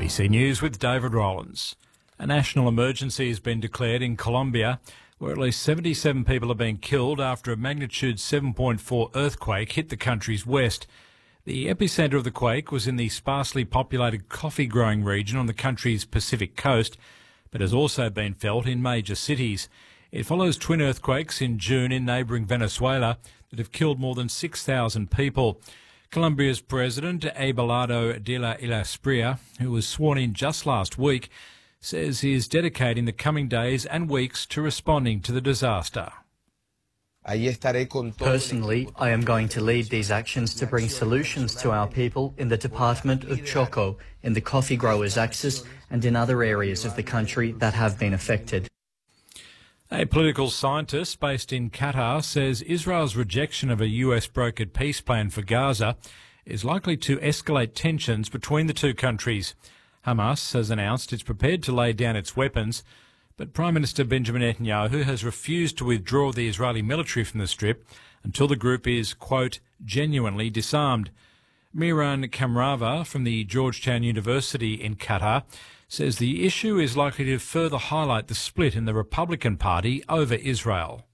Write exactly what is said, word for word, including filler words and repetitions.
B C News with David Rollins. A national emergency has been declared in Colombia, where at least seventy-seven people have been killed after a magnitude seven point four earthquake hit the country's west. The epicentre of the quake was in the sparsely populated coffee-growing region on the country's Pacific coast, but has also been felt in major cities. It follows twin earthquakes in June in neighbouring Venezuela that have killed more than six thousand people. Colombia's President, Abelardo de la Espriella, who was sworn in just last week, says he is dedicating the coming days and weeks to responding to the disaster. Personally, I am going to lead these actions to bring solutions to our people in the department of Choco, in the coffee growers' axis and in other areas of the country that have been affected. A political scientist based in Qatar says Israel's rejection of a U S-brokered peace plan for Gaza is likely to escalate tensions between the two countries. Hamas has announced it's prepared to lay down its weapons, but Prime Minister Benjamin Netanyahu has refused to withdraw the Israeli military from the Strip until the group is, quote, genuinely disarmed. Miran Kamrava from the Georgetown University in Qatar says the issue is likely to further highlight the split in the Republican Party over Israel.